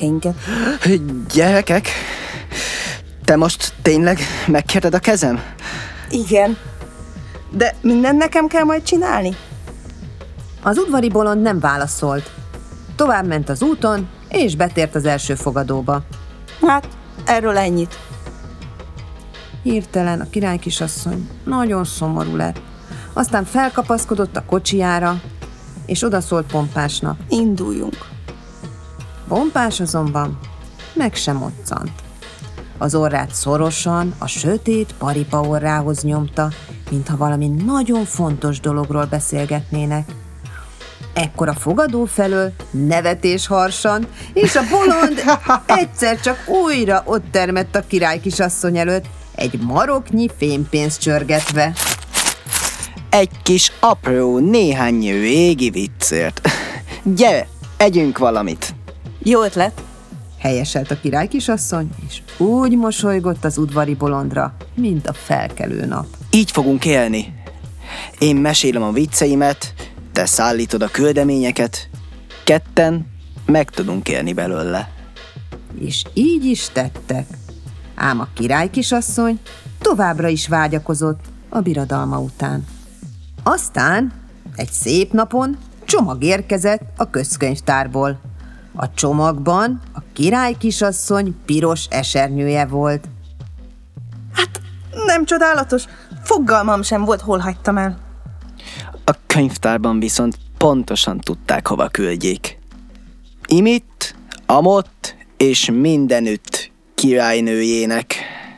gyerekeinket. Gyerekek? Te most tényleg megkérted a kezem? Igen. De mindent nekem kell majd csinálni? Az udvari bolond nem válaszolt. Tovább ment az úton, és betért az első fogadóba. Hát, erről ennyit. Hirtelen a királykisasszony nagyon szomorú lett. Aztán felkapaszkodott a kocsijára, és odaszólt Pompásnak. Induljunk. Pompás azonban meg sem moccant. Az orrát szorosan a sötét paripa orrához nyomta, mintha valami nagyon fontos dologról beszélgetnének. Ekkor a fogadó felől nevetés harsant, és a bolond egyszer csak újra ott termett a királykisasszony előtt, egy maroknyi fémpénzt csörgetve. Egy kis apró, néhánynyő égi viccért. Gyere, együnk valamit. Jó ötlet. Helyeselt a királykisasszony, és úgy mosolygott az udvari bolondra, mint a felkelő nap. Így fogunk élni. Én mesélem a vicceimet, te szállítod a küldeményeket, ketten meg tudunk élni belőle. És így is tettek. Ám a királykisasszony továbbra is vágyakozott a birodalma után. Aztán egy szép napon csomag érkezett a közkönyvtárból. A csomagban a királykisasszony piros esernyője volt. Hát, nem csodálatos. Fogalmam sem volt, hol hagytam el. A könyvtárban viszont pontosan tudták, hova küldjék. Imitt, amott és mindenütt királynőjének.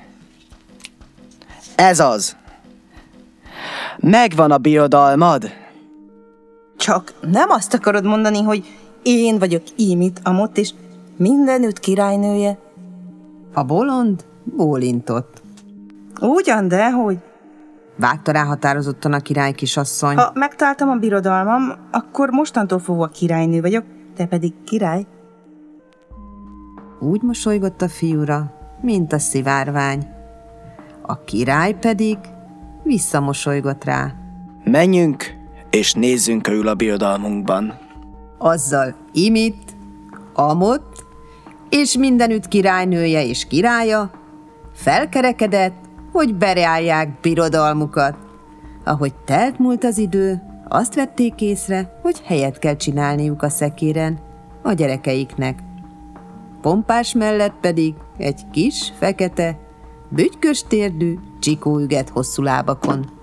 Ez az! Megvan a birodalmad? Csak nem azt akarod mondani, hogy én vagyok Imit, Amott, és mindenütt királynője? A bolond bólintott. Ugyan, de hogy? Vágta rá határozottan a királykisasszony. Ha megtaláltam a birodalmam, akkor mostantól fogva királynő vagyok, te pedig király. Úgy mosolygott a fiúra, mint a szivárvány. A király pedig visszamosolygott rá. Menjünk, és nézzünk körül a birodalmunkban. Azzal Imit, Amott, és mindenütt királynője és királya felkerekedett, hogy bereálják birodalmukat. Ahogy telt múlt az idő, azt vették észre, hogy helyet kell csinálniuk a szekéren a gyerekeiknek. Pompás mellett pedig egy kis, fekete, bütykös térdű csikó üget hosszú lábakon.